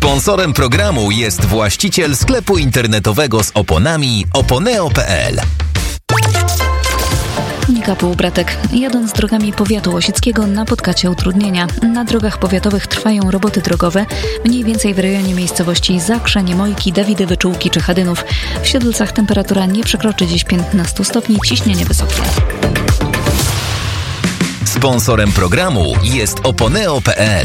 Sponsorem programu jest właściciel sklepu internetowego z oponami oponeo.pl. Monika Półbratek. Jadąc drogami powiatu łosieckiego napotkacie utrudnienia. Na drogach powiatowych trwają roboty drogowe, mniej więcej w rejonie miejscowości Zakrze, Niemojki, Dawidy, Wyczółki czy Chadynów. W Siedlcach temperatura nie przekroczy dziś 15 stopni, ciśnienie wysokie. Sponsorem programu jest oponeo.pl.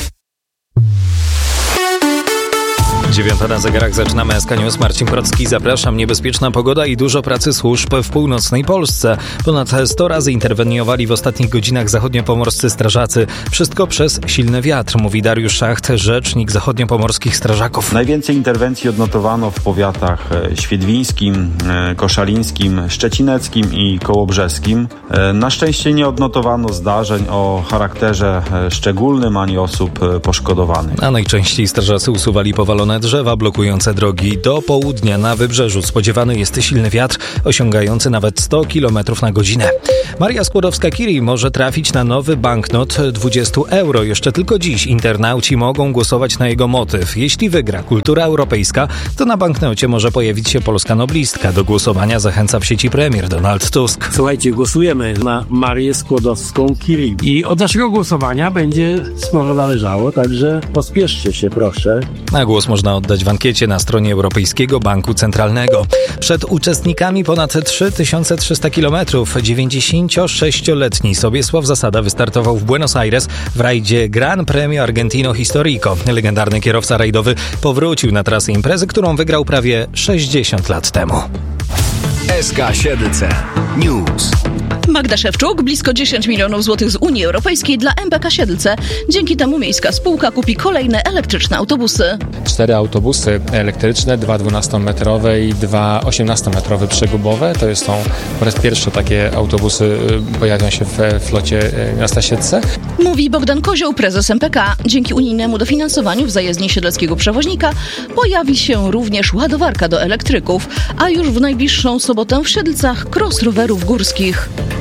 9 na zegarach, zaczynamy SK News. Marcin Procki, zapraszam. Niebezpieczna pogoda i dużo pracy służb w północnej Polsce. Ponad 100 razy interweniowali w ostatnich godzinach zachodniopomorscy strażacy. Wszystko przez silny wiatr, mówi Dariusz Szacht, rzecznik zachodniopomorskich strażaków. Najwięcej interwencji odnotowano w powiatach świdwińskim, koszalińskim, szczecineckim i kołobrzeskim. Na szczęście nie odnotowano zdarzeń o charakterze szczególnym ani osób poszkodowanych. A najczęściej strażacy usuwali powalone drzewa blokujące drogi. Do południa na wybrzeżu spodziewany jest silny wiatr, osiągający nawet 100 km na godzinę. Maria Skłodowska-Curie może trafić na nowy banknot 20 euro. Jeszcze tylko dziś internauci mogą głosować na jego motyw. Jeśli wygra kultura europejska, to na banknocie może pojawić się polska noblistka. Do głosowania zachęca w sieci premier Donald Tusk. Słuchajcie, głosujemy na Marię Skłodowską-Curie i od naszego głosowania będzie sporo należało, także pospieszcie się, proszę. Na głos można oddać w ankiecie na stronie Europejskiego Banku Centralnego. Przed uczestnikami ponad 3300 km 96-letni Sobiesław Zasada wystartował w Buenos Aires w rajdzie Gran Premio Argentino Histórico. Legendarny kierowca rajdowy powrócił na trasę imprezy, którą wygrał prawie 60 lat temu. SK Siedlce News. Magda Szewczuk, blisko 10 milionów złotych z Unii Europejskiej dla MPK Siedlce. Dzięki temu miejska spółka kupi kolejne elektryczne autobusy. 4 autobusy elektryczne, 2 12-metrowe i 2 18-metrowe przegubowe. To są po raz pierwszy takie autobusy pojawią się w flocie miasta Siedlce. Mówi Bogdan Kozioł, prezes MPK. Dzięki unijnemu dofinansowaniu w zajezdni siedleckiego przewoźnika pojawi się również ładowarka do elektryków, a już w najbliższą sobotę w Siedlcach cross rowerów górskich.